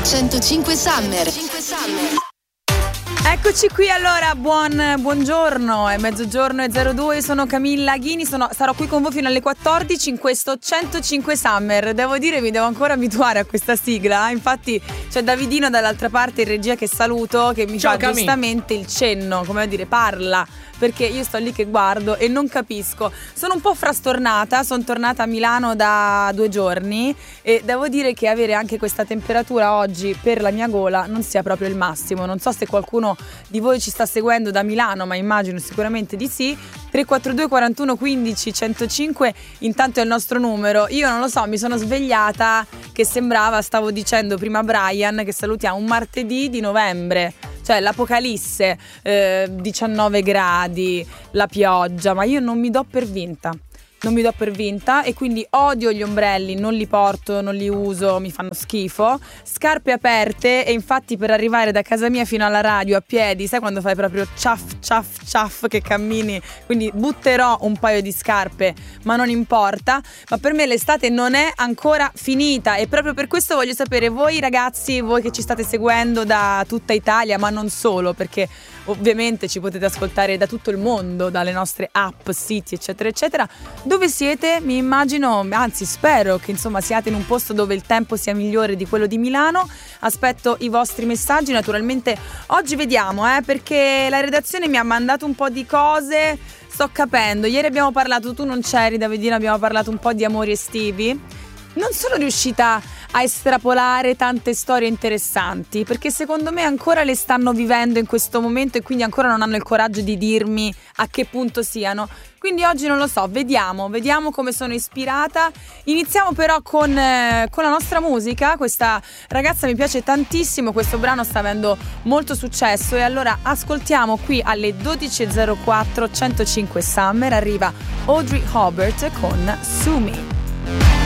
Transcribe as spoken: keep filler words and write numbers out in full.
centocinque Summer. Eccoci qui allora, buon buongiorno, è mezzogiorno e zero due, sono Camilla Ghini, sono, sarò qui con voi fino alle quattordici in questo centocinque Summer. Devo dire, mi devo ancora abituare a questa sigla, infatti c'è Davidino dall'altra parte in regia che saluto, che mi Ciao, fa Cami. giustamente il cenno, come a dire, parla, perché io sto lì che guardo e non capisco. Sono un po' frastornata, sono tornata a Milano da due giorni e devo dire che avere anche questa temperatura oggi per la mia gola non sia proprio il massimo. Non so se qualcuno di voi ci sta seguendo da Milano, ma immagino sicuramente di sì. Tre quattro due quarantuno quindici centocinque intanto è il nostro numero. Io non lo so, mi sono svegliata che sembrava, stavo dicendo prima a Brian, che salutiamo, un martedì di novembre. Cioè l'apocalisse, eh, diciannove gradi, la pioggia, ma io non mi do per vinta. Non mi do per vinta e quindi odio gli ombrelli, non li porto, non li uso, mi fanno schifo. Scarpe aperte e infatti per arrivare da casa mia fino alla radio a piedi, sai quando fai proprio ciaff ciaff ciaff che cammini, quindi butterò un paio di scarpe, ma non importa. Ma per me l'estate non è ancora finita e proprio per questo voglio sapere voi ragazzi, voi che ci state seguendo da tutta Italia, ma non solo, perché ovviamente ci potete ascoltare da tutto il mondo, dalle nostre app, siti eccetera eccetera. Dove siete? Mi immagino, anzi spero che insomma siate in un posto dove il tempo sia migliore di quello di Milano. Aspetto i vostri messaggi, naturalmente oggi vediamo eh, perché la redazione mi ha mandato un po' di cose, sto capendo. Ieri abbiamo parlato, tu non c'eri Davidino, abbiamo parlato un po' di amori estivi. Non sono riuscita a estrapolare tante storie interessanti perché secondo me ancora le stanno vivendo in questo momento e quindi ancora non hanno il coraggio di dirmi a che punto siano. Quindi oggi non lo so, vediamo, vediamo come sono ispirata. Iniziamo però con, eh, con la nostra musica. Questa ragazza mi piace tantissimo, questo brano sta avendo molto successo e allora ascoltiamo qui alle dodici e zero quattro centocinque Summer. Arriva Audrey Hobart con Sue Me.